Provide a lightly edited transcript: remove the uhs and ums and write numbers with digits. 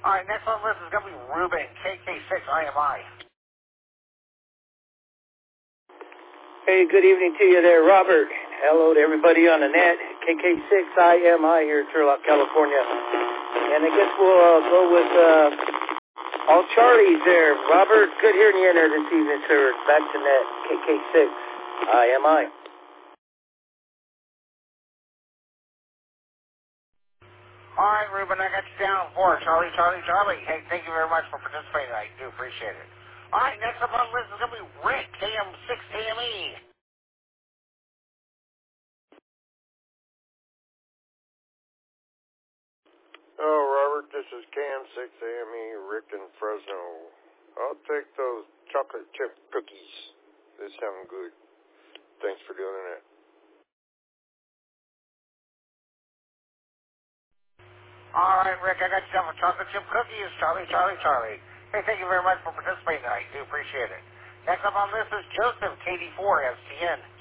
All right, next on the list is going to be Ruben, KK6IMI. Hey, good evening to you there, Robert. Hello to everybody on the net. KK6IMI here in Turlock, California. And I guess we'll go with all Charlies there. Robert, good hearing you in there this evening, sir. Back to net, KK6IMI. All right, Ruben, I got you down for Charlie, Charlie, Charlie. Hey, thank you very much for participating. I do appreciate it. All right, next up on the list is going to be Rick, KM6AME. Oh, Robert, this is KM6AME, Rick in Fresno. I'll take those chocolate chip cookies. They sound good. Thanks for doing that. All right, Rick, I got you down for chocolate chip cookies. Charlie, Charlie, Charlie. Hey, thank you very much for participating. I do appreciate it. Next up on the list is Joseph, KD4STN.